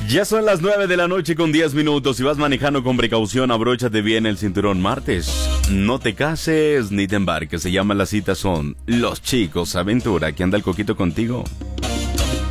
Ya son las 9 de la noche con 10 minutos. Si vas manejando con precaución, abróchate bien el cinturón. Martes, no te cases ni te embarques. Se llama La Cita, son Los Chicos Aventura. ¿Aquí anda el Coquito contigo?